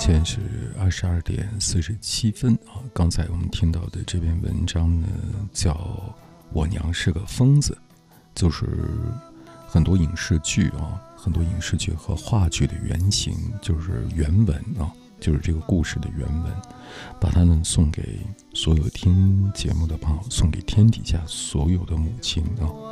现在是22:47啊。刚才我们听到的这篇文章呢，叫《我娘是个疯子》，就是很多影视剧和话剧的原型，就是原文啊，就是这个故事的原文，把它们送给所有听节目的朋友，送给天底下所有的母亲啊。